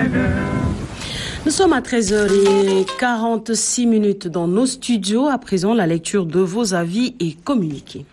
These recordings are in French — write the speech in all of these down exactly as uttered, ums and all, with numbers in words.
Nous sommes à treize heures quarante-six minutes dans nos studios. À présent, la lecture de vos avis et communiqués.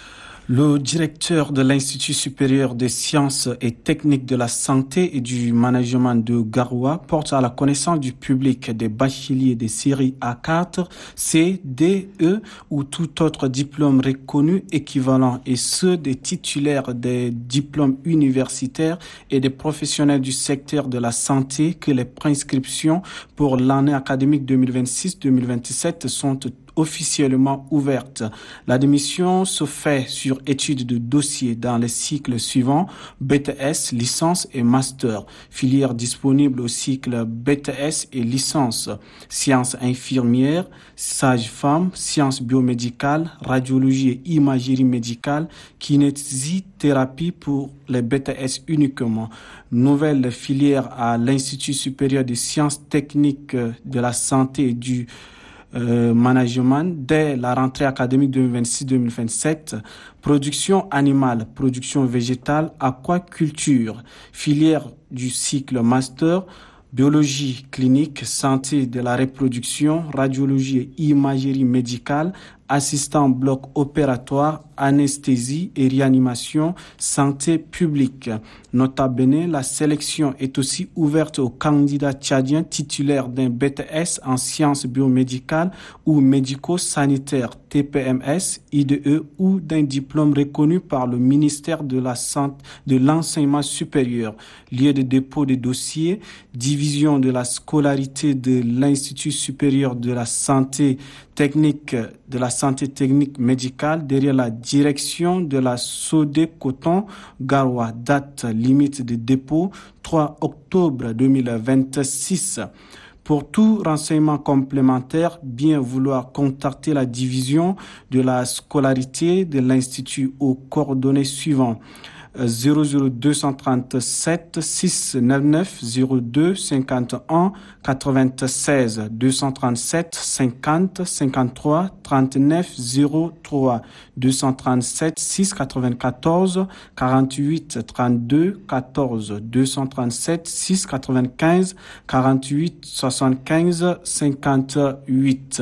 Le directeur de l'Institut supérieur des sciences et techniques de la santé et du management de Garoua porte à la connaissance du public des bacheliers des séries A quatre, C, D, E ou tout autre diplôme reconnu équivalent et ceux des titulaires des diplômes universitaires et des professionnels du secteur de la santé que les préinscriptions pour l'année académique deux mille vingt-six deux mille vingt-sept sont officiellement ouverte. L'admission se fait sur étude de dossier dans les cycles suivants, B T S, licence et master. Filières disponibles au cycle B T S et licence. Sciences infirmières, sage-femme, sciences biomédicales, radiologie et imagerie médicale, kinésithérapie pour les B T S uniquement. Nouvelle filière à l'Institut supérieur des sciences techniques de la santé et du Euh, management dès la rentrée académique deux mille vingt-six deux mille vingt-sept, production animale, production végétale, aquaculture, filière du cycle master, biologie clinique, santé de la reproduction, radiologie et imagerie médicale, assistant bloc opératoire, anesthésie et réanimation, santé publique. Nota bene, la sélection est aussi ouverte aux candidats tchadiens titulaires d'un B T S en sciences biomédicales ou médico-sanitaires T P M S, I D E ou d'un diplôme reconnu par le ministère de la Santé, de l'enseignement supérieur. Lieu de dépôt des dossiers, division de la scolarité de l'Institut supérieur de la santé technique de la santé technique médicale derrière la direction de la Sodé Coton Garoua. Date limite de dépôt trois octobre deux mille vingt-six. Pour tout renseignement complémentaire, bien vouloir contacter la division de la scolarité de l'Institut aux coordonnées suivantes. zéro zéro deux cent trente-sept six cent quatre-vingt-neuf zéro deux cinquante et un quatre-vingt-seize deux cent trente-sept cinquante cinquante-trois trente-neuf zéro trois deux cent trente-sept six cent quatre-vingt-quatorze quarante-huit trente-deux quatorze deux cent trente-sept six cent quatre-vingt-quinze quarante-huit soixante-quinze cinquante-huit.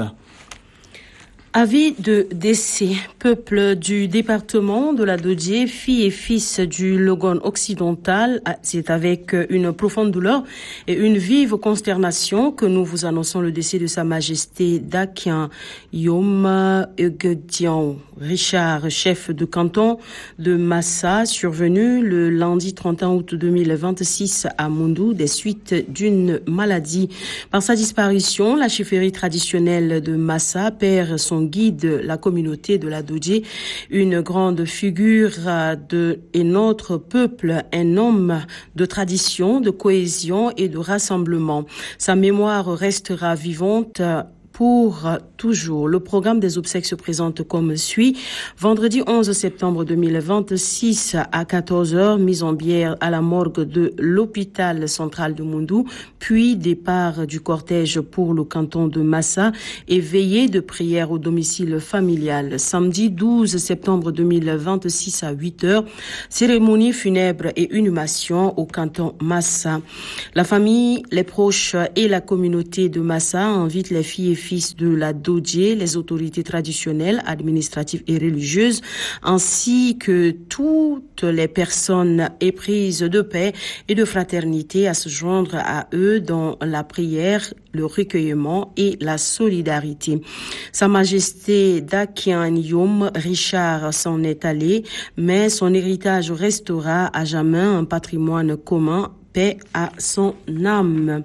Avis de décès. Peuple du département de la Dodje, filles et fils du Logone occidental, c'est avec une profonde douleur et une vive consternation que nous vous annonçons le décès de Sa Majesté Dakian Yom Egedian Richard, chef de canton de Massa, survenu le lundi trente et un août deux mille vingt-six à Moundou des suites d'une maladie. Par sa disparition, la chefferie traditionnelle de Massa perd son guide, la communauté de la Dodje, une grande figure de et notre peuple, un homme de tradition, de cohésion et de rassemblement. Sa mémoire restera vivante pour toujours. Le programme des obsèques se présente comme suit. Vendredi onze septembre deux mille vingt-six à quatorze heures, mise en bière à la morgue de l'hôpital central de Moundou, puis départ du cortège pour le canton de Massa et veillée de prière au domicile familial. Samedi douze septembre deux mille vingt-six à huit heures, cérémonie funèbre et inhumation au canton Massa. La famille, les proches et la communauté de Massa invitent les filles et fils de la Dodje, les autorités traditionnelles, administratives et religieuses, ainsi que toutes les personnes éprises de paix et de fraternité à se joindre à eux dans la prière, le recueillement et la solidarité. Sa Majesté Dakian Yom Richard s'en est allé, mais son héritage restera à jamais un patrimoine commun. Paix à son âme.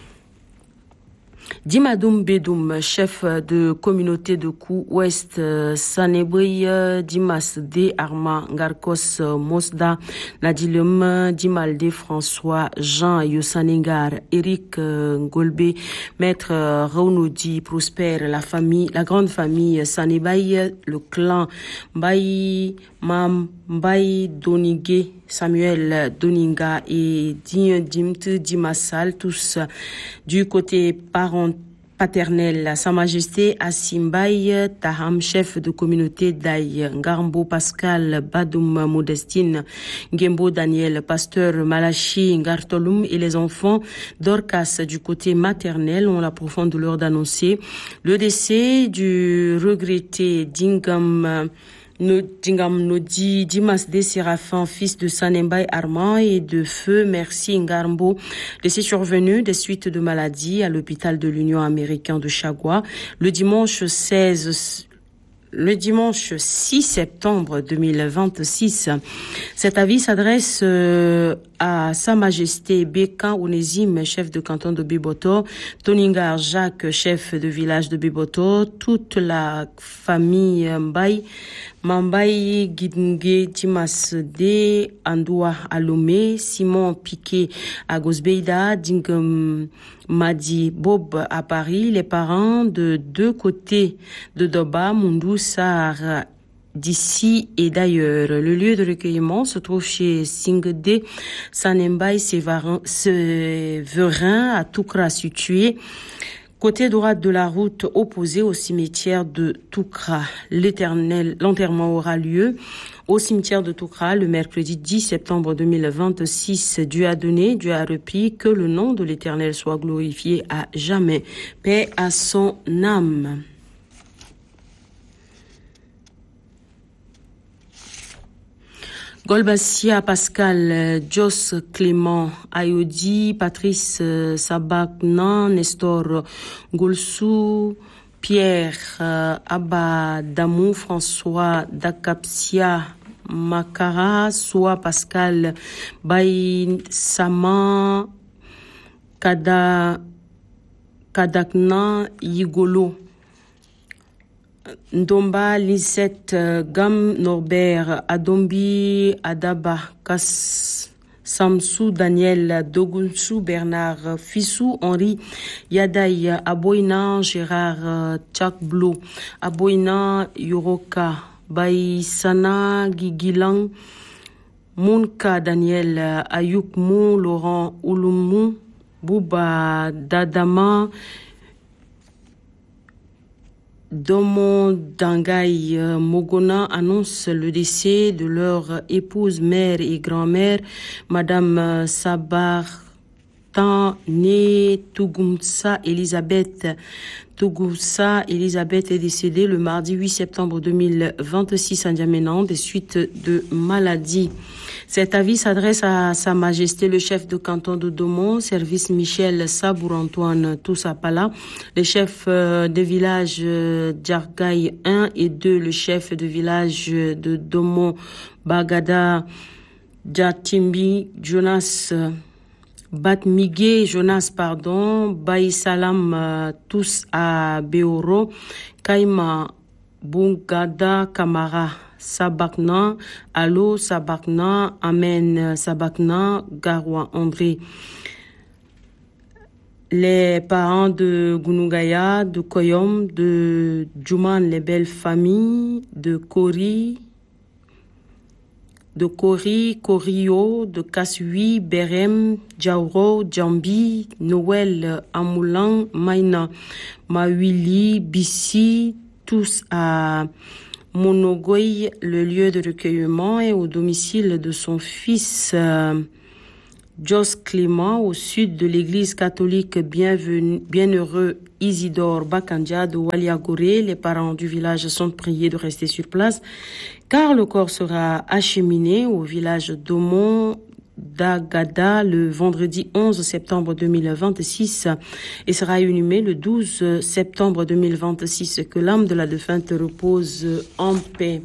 Dimadoum Bedoum, chef de communauté de Kou Ouest Sanebri, Dimas D. Arma Ngarkos Mosda, Nadilum, Dimalde François, Jean Yosanegar, Eric Ngolbe, Maître Raunoudi, Prosper, la famille, la grande famille Sanebay, le clan Mbaye, Mam, Mbaye Donigé, Samuel Doninga et Dimt Dimassal, tous du côté parent, paternelle. Sa Majesté Asimbaye Taham, chef de communauté d'Aïe, Ngarmbo Pascal Badoum Modestine, Ngembo Daniel, pasteur Malachi Ngartolum et les enfants d'Orcas du côté maternel ont la profonde douleur d'annoncer le décès du regretté Dingam Dingam Nodi Dimas de Séraphin, fils de Sanembay Armand et de Feu Merci Ngarmbo, décès survenu des suites de maladie à l'hôpital de l'Union américaine de Chagua le dimanche seize Le dimanche six septembre deux mille vingt-six. Cet avis s'adresse euh, à Sa Majesté Békan Onésime, chef de canton de Biboto, Toningar Jacques, chef de village de Biboto, toute la famille Mbaye, Mambaye Gidnge Timas De Andoua Alomé, Simon Piquet à Gosbeida, Dingam Madi Bob à Paris, les parents de deux côtés de Doba, Mundou, Sahar, d'ici et d'ailleurs. Le lieu de recueillement se trouve chez Singde, Sanembay, Séverin, à Toukra, situé côté droite de la route opposée au cimetière de Toukra. L'éternel, l'enterrement aura lieu au cimetière de Toukra le mercredi dix septembre deux mille vingt-six. Dieu a donné, Dieu a repris, que le nom de l'Éternel soit glorifié à jamais. Paix à son âme. Golbassia, Pascal, Jos Clément, Ayodi, Patrice Sabaknan, Nestor Golsou, Pierre Abba Damou, François Dakapsia, Makara, Soa Pascal, Baï Sama, Kada, Kadakna, Yigolo. Ndomba, Lisette, Gam, Norbert, Adombi, Adaba, Kas, Samsou, Daniel, Dogunsou, Bernard, Fissou, Henri, Yadaï, Aboina, Gérard, Tchakblo, Aboina, Yoroka, Baïsana, Gigilang, Mounka, Daniel, Ayoukmou, Laurent, Ouloumou, Bouba, Dadama, Domo Dangaï Mogona annonce le décès de leur épouse, mère et grand-mère, Madame Sabar Né Tugumsa Elisabeth. Tugumsa Elisabeth est décédée le mardi huit septembre deux mille vingt-six à N'Djamena des suites de maladie. Cet avis s'adresse à Sa Majesté le chef de canton de Domon, service Michel Sabour-Antoine Toussapala, le chef de village d'Argaï un et deux, le chef de village de Domon Bagada Djatimbi Jonas Batmigé Jonas pardon Baï Salam euh, tous à Beoro, Kaima Bungada Kamara Sabakna, Allo Sabakna, Amen Sabakna, Garwa André. Les parents de Gunugaya, de Koyom, de Djouman, les belles familles, de Kori, de Kori, Korio, de Kasui, Berem, Djauro, Djambi, Noël, Amoulan, Maïna, Mawili, Bissi, tous à Monogoy, le lieu de recueillement, et au domicile de son fils euh, Jos Clément, au sud de l'église catholique Bienvenu, Bienheureux Isidore Bakandia de Waliagoré. Les parents du village sont priés de rester sur place car le corps sera acheminé au village d'Aumont d'Agada le vendredi onze septembre deux mille vingt-six et sera inhumé le douze septembre deux mille vingt-six. Que l'âme de la défunte repose en paix.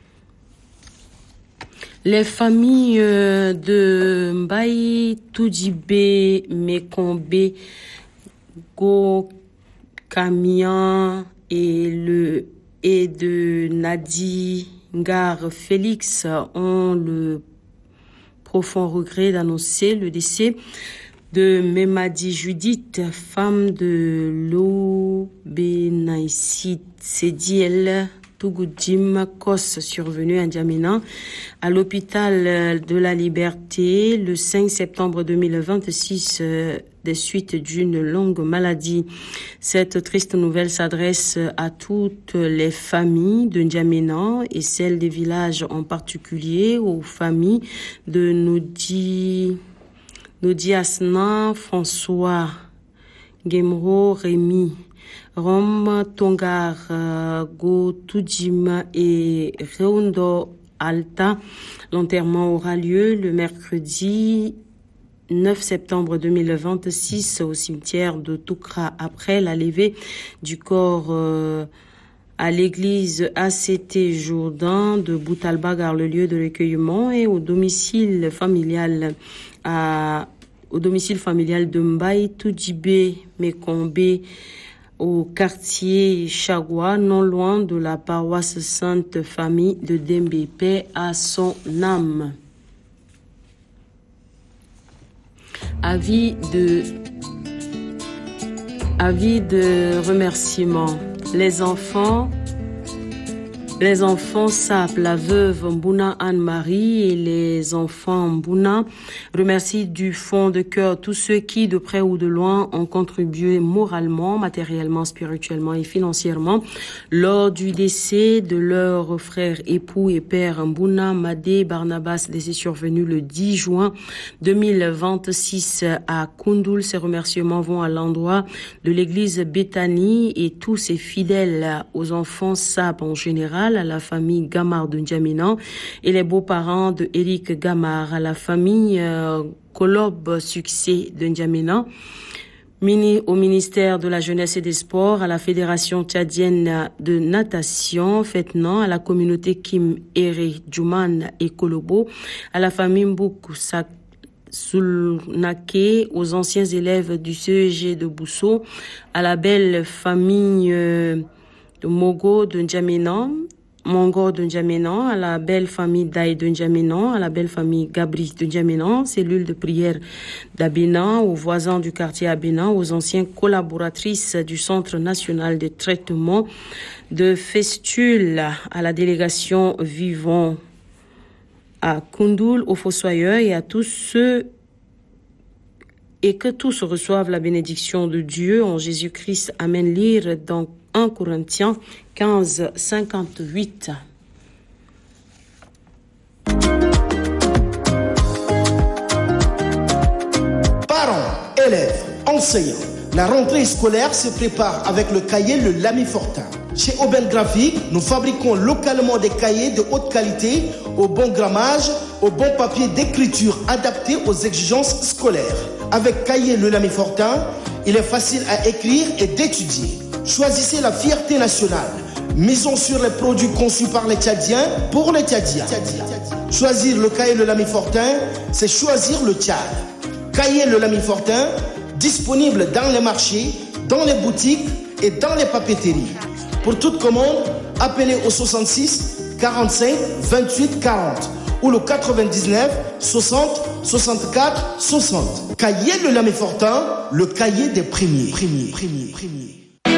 Les familles de Mbaye, Toudjibé, Mekombe, Go, Kamian et le et de Nadi Ngar Félix ont le profond regret d'annoncer le décès de Memadi Judith, femme de l'Obenaïsite Sédiel Tougoudjim Kos survenu à N'Djamena à l'hôpital de la Liberté le cinq septembre deux mille vingt-six des suites d'une longue maladie. Cette triste nouvelle s'adresse à toutes les familles de N'Djamena et celles des villages en particulier, aux familles de Noudi, Noudi Asna, François, Gemro, Rémi, Rom, Tongar, uh, Go, Tudjim et Reundo Alta. L'enterrement aura lieu le mercredi neuf septembre deux mille vingt-six au cimetière de Toukra après la levée du corps euh, à l'église A C T Jourdain de Boutalbagar, le lieu de recueillement, et au domicile familial à au domicile familial de Mbaye Toudjibé Mekombe au quartier Chagua, non loin de la paroisse Sainte Famille de Dembe. Paix à son âme. Avis de avis de remerciement. Les enfants Les enfants Sap, la veuve Mbouna Anne-Marie et les enfants Mbouna remercient du fond de cœur tous ceux qui, de près ou de loin, ont contribué moralement, matériellement, spirituellement et financièrement lors du décès de leur frère, époux et père Mbouna Madé Barnabas, décès survenu le dix juin deux mille vingt-six à Koundoul. Ces remerciements vont à l'endroit de l'église Béthanie et tous ses fidèles, aux enfants Sap en général, à la famille Gamar de N'Djamena et les beaux-parents de Eric Gamar, à la famille euh, Kolob Succès de N'Djamena, Mini, au ministère de la Jeunesse et des Sports, à la Fédération tchadienne de natation, Fetnan, à la communauté Kim Ere, Djouman et Kolobo, à la famille Mbouk Soulnake, aux anciens élèves du C E G de Bousso, à la belle famille euh, de Mogo de N'Djamena, Mongo de N'Djamena, à la belle famille Daï de N'Djamena, à la belle famille Gabri de N'Djamena, cellule de prière d'Abénan, aux voisins du quartier Abénan, aux anciennes collaboratrices du Centre national de traitement de festules, à la délégation vivant à Koundoul, aux fossoyeurs et à tous ceux et que tous reçoivent la bénédiction de Dieu en Jésus-Christ. Amen. Lire dans un Corinthiens quinze, cinquante-huit. Parents, élèves, enseignants, la rentrée scolaire se prépare avec le cahier Le Lamy Fortin. Chez Aubaine Graphique, nous fabriquons localement des cahiers de haute qualité, au bon grammage, au bon papier d'écriture adapté aux exigences scolaires. Avec cahier Le Lamy Fortin, il est facile à écrire et d'étudier. Choisissez la fierté nationale. Misons sur les produits conçus par les Tchadiens pour les Tchadiens. Choisir le cahier Le Lamy Fortin, c'est choisir le Tchad. Cahier Le Lamy Fortin, disponible dans les marchés, dans les boutiques et dans les papeteries. Pour toute commande, appelez au soixante-six quarante-cinq vingt-huit quarante ou le quatre-vingt-dix-neuf soixante soixante-quatre soixante. Cahier Le Lamy Fortin, le cahier des premiers. Premiers, premiers, premiers.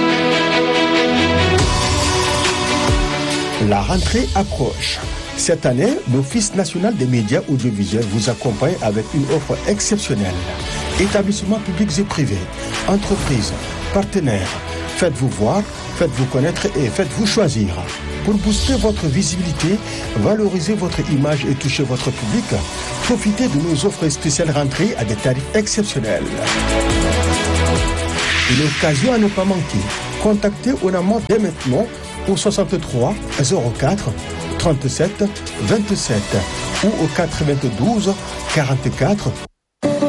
La rentrée approche. Cette année, l'Office national des médias audiovisuels vous accompagne avec une offre exceptionnelle. Établissements publics et privés, entreprises, partenaires, faites-vous voir, faites-vous connaître et faites-vous choisir. Pour booster votre visibilité, valoriser votre image et toucher votre public, profitez de nos offres spéciales rentrées à des tarifs exceptionnels. Une occasion à ne pas manquer. Contactez Onamont dès maintenant au soixante-trois zéro quatre trente-sept vingt-sept ou au quatre-vingt-douze quarante-quatre